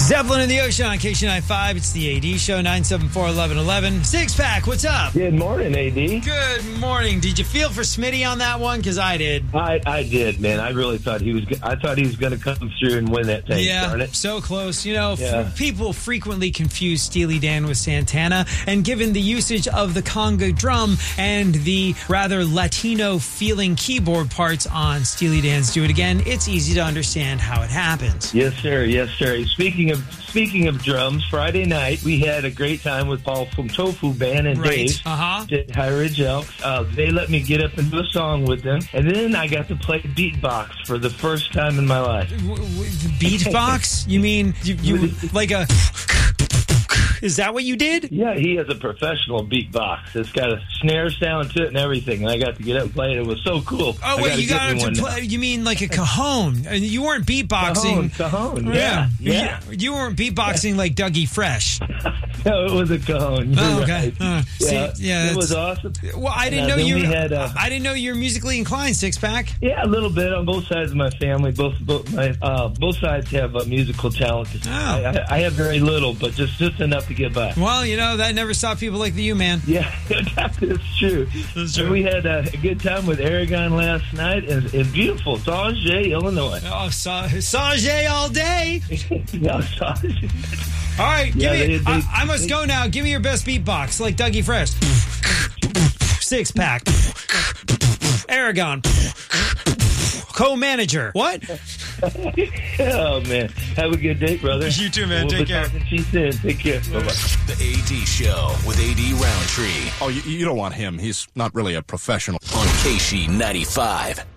Zeppelin in the Ocean on KC95. It's the AD Show, 974-1111. Six-pack, what's up? Good morning, AD. Good morning. Did you feel for Smitty on that one? Because I did. I did, man. I really thought he was going to come through and win that thing. Yeah, darn it. so close. You know, people frequently confuse Steely Dan with Santana, and given the usage of the conga drum and the rather Latino-feeling keyboard parts on Steely Dan's Do It Again, it's easy to understand how it happens. Yes, sir. Yes, sir. Speaking of drums, Friday night we had a great time with Paul from Tofu Band and Dave at High Ridge Elks. They let me get up and do a song with them, and then I got to play beatbox for the first time in my life. Beatbox? You mean you like a? Is that what you did? Yeah, he has a professional beatbox. It's got a snare sound to it and everything, and I got to get up and play it. It was so cool. Oh, wait, you got to play. You mean like a cajon? You weren't beatboxing. Cajon, yeah. You weren't beatboxing like Dougie Fresh. No, it was a cajon. Oh, okay. Right. It was awesome. Well, I didn't know you. I didn't know you're musically inclined. Six-pack. Yeah, a little bit on both sides of my family. Both sides have musical talent. Oh. I have very little, but just enough to get by. Well, you know, that never stopped people like you, man. Yeah, that's true. And we had a good time with Aragon last night in beautiful Sauget, Illinois. Oh, Sauget all day. No, Sauget. All right, I must go now. Give me your best beatbox, like Dougie Fresh. Six-pack. Aragon. Co-manager. What? Oh, man. Have a good day, brother. You too, man. Take care. Talking to you soon. Take care. Bye-bye. The AD Show with AD Roundtree. Oh, you don't want him. He's not really a professional. On KC95.